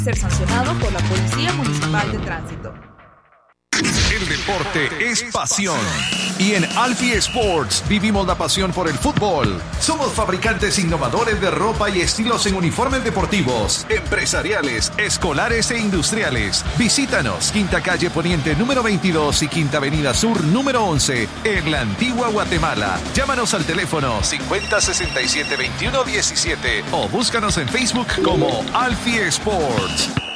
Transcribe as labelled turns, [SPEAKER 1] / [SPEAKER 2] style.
[SPEAKER 1] Ser sancionado por la Policía Municipal de Tránsito.
[SPEAKER 2] El deporte es pasión. Y en Alfie Sports vivimos la pasión por el fútbol. Somos fabricantes innovadores de ropa y estilos en uniformes deportivos, empresariales, escolares e industriales. Visítanos, Quinta Calle Poniente número 22 y Quinta Avenida Sur número 11, en la Antigua Guatemala. Llámanos al teléfono 5067-2117 o búscanos en Facebook como Alfie Sports.